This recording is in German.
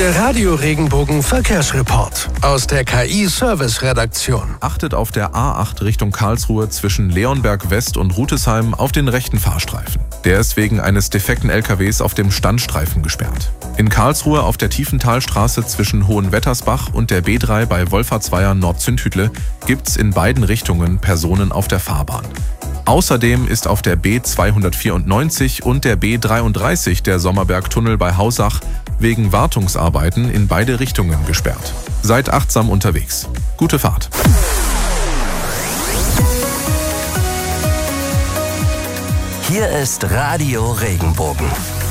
Der Radio-Regenbogen Verkehrsreport aus der KI-Service-Redaktion. Achtet auf der A8 Richtung Karlsruhe zwischen Leonberg West und Rutesheim auf den rechten Fahrstreifen. Der ist wegen eines defekten LKWs auf dem Standstreifen gesperrt. In Karlsruhe auf der Tiefenthalstraße zwischen Hohenwettersbach und der B3 bei Wolfertsweier Nord-Zündhütle gibt's in beiden Richtungen Personen auf der Fahrbahn. Außerdem ist auf der B294 und der B33 der Sommerbergtunnel bei Hausach wegen Wartungsarbeiten in beide Richtungen gesperrt. Seid achtsam unterwegs. Gute Fahrt! Hier ist Radio Regenbogen.